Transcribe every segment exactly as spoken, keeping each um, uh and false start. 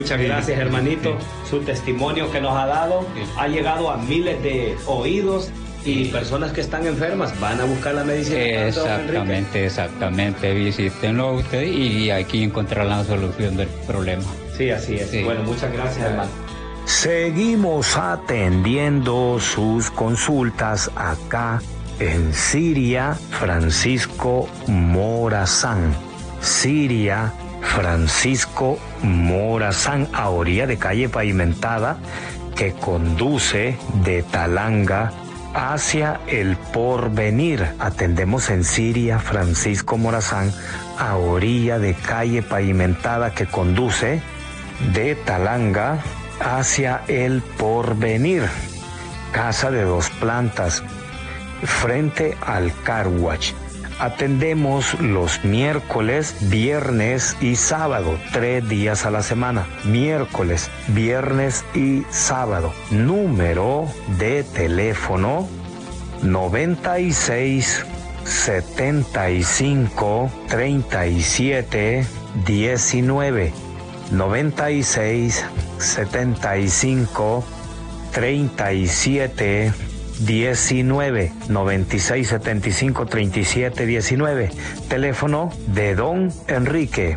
Muchas gracias, hermanito. Su testimonio que nos ha dado ha llegado a miles de oídos y personas que están enfermas van a buscar la medicina. Exactamente, exactamente. Visítenlo ustedes y aquí encontrarán la solución del problema. Sí, así es. Sí. Bueno, muchas gracias, hermano. Seguimos atendiendo sus consultas acá en Siria Francisco Morazán. Siria Francisco Morazán, a orilla de calle pavimentada que conduce de Talanga hacia el Porvenir. Atendemos en Siria Francisco Morazán, a orilla de calle pavimentada que conduce de Talanga hacia el Porvenir. Casa de dos plantas, frente al Car Wash. Atendemos los miércoles, viernes y sábado, tres días a la semana. Miércoles, viernes y sábado. Número de teléfono noventa y seis, setenta y cinco, treinta y siete, diecinueve. noventa y seis, setenta y cinco, treinta y siete, diecinueve. noventa y seis, setenta y cinco, treinta y siete, diecinueve. Teléfono de Don Enrique.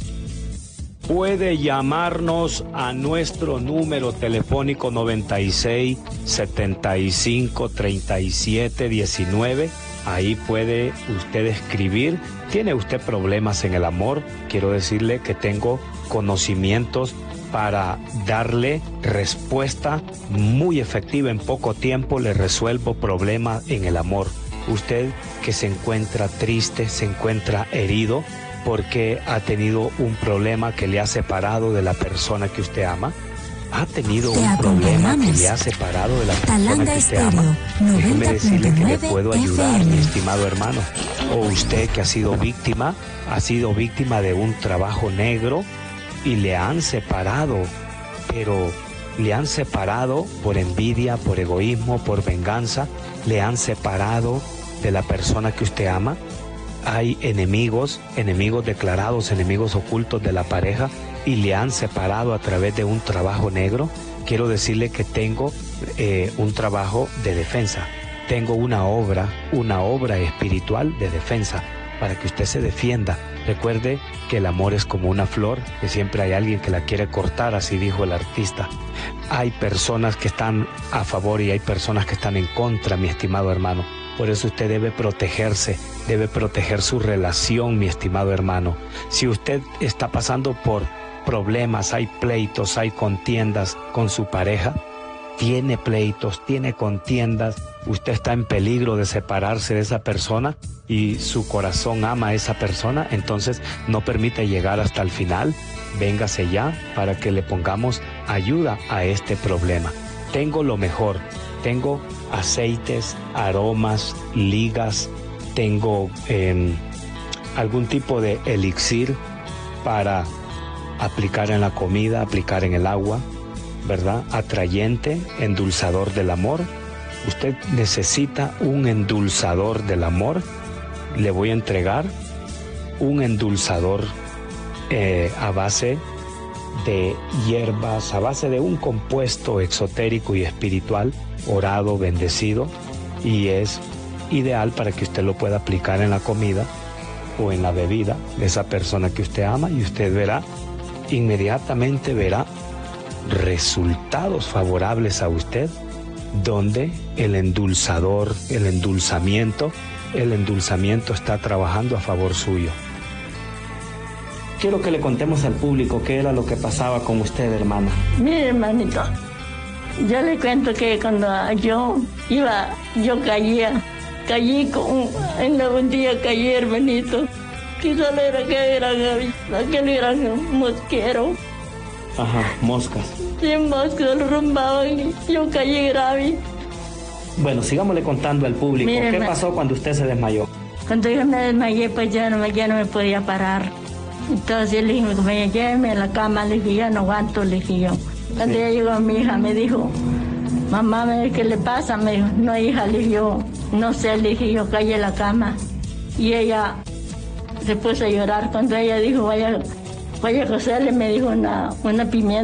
Puede llamarnos a nuestro número telefónico noventa y seis, setenta y cinco, treinta y siete, diecinueve. Ahí puede usted escribir. ¿Tiene usted problemas en el amor? Quiero decirle que tengo conocimientos para darle respuesta muy efectiva. En poco tiempo le resuelvo problemas en el amor. Usted que se encuentra triste, se encuentra herido porque ha tenido un problema que le ha separado de la persona que usted ama. ¿Ha tenido un problema que le ha separado de la persona que usted ama? Déjeme decirle que le puedo ayudar, mi estimado hermano. O usted que ha sido víctima, ha sido víctima de un trabajo negro y le han separado, pero le han separado por envidia, por egoísmo, por venganza, le han separado de la persona que usted ama. Hay enemigos, enemigos declarados, enemigos ocultos de la pareja y le han separado a través de un trabajo negro. Quiero decirle que tengo eh, un trabajo de defensa, tengo una obra, una obra espiritual de defensa para que usted se defienda. Recuerde que el amor es como una flor, que siempre hay alguien que la quiere cortar, así dijo el artista. Hay personas que están a favor y hay personas que están en contra, mi estimado hermano. Por eso usted debe protegerse, debe proteger su relación, mi estimado hermano. Si usted está pasando por problemas, hay pleitos, hay contiendas con su pareja, tiene pleitos, tiene contiendas, usted está en peligro de separarse de esa persona y su corazón ama a esa persona, entonces no permite llegar hasta el final. Véngase ya para que le pongamos ayuda a este problema. Tengo lo mejor, tengo aceites, aromas, ligas, tengo eh, algún tipo de elixir para aplicar en la comida, aplicar en el agua, ¿verdad? Atrayente, endulzador del amor. Usted necesita un endulzador del amor. Le voy a entregar un endulzador eh, a base de hierbas, a base de un compuesto exotérico y espiritual, orado, bendecido, y es ideal para que usted lo pueda aplicar en la comida o en la bebida de esa persona que usted ama y usted verá, inmediatamente verá resultados favorables a usted, donde el endulzador, el endulzamiento, el endulzamiento está trabajando a favor suyo. Quiero que le contemos al público qué era lo que pasaba con usted, hermana. Mire, hermanito, yo le cuento que cuando yo iba, yo caía, caí con, en la un día caí, hermanito, que solo era que eran, aquel eran mosqueros. Ajá, moscas. Sí, moscas lo rumbaban y yo caí grave. Bueno, sigámosle contando al público. Mire, ¿qué pasó cuando usted se desmayó? Cuando yo me desmayé, pues ya no, ya no me podía parar. Entonces le dije, me lléveme a la cama, le dije, ya no aguanto, le dije yo. Cuando sí. Ya llegó mi hija, me dijo, mamá, ¿qué le pasa? Me dijo, no, hija, le dije yo, no sé, le dije yo, caí en la cama. Y ella se puso a llorar cuando ella dijo, vaya, Oye, José, le me dijo una, una pimienta.